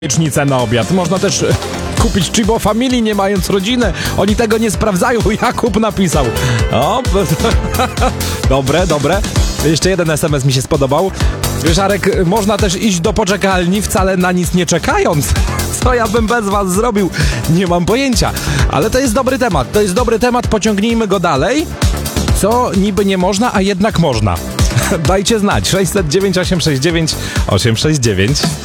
jajecznicę na obiad. Można też kupić Chibo Family, nie mając rodziny. Oni tego nie sprawdzają. Jakub napisał. O, dobre. Jeszcze jeden SMS mi się spodobał. Wiesz, Arek, można też iść do poczekalni wcale na nic nie czekając. Co ja bym bez was zrobił? Nie mam pojęcia. Ale to jest dobry temat. Pociągnijmy go dalej. Co niby nie można, a jednak można. Dajcie znać. 609 869 869.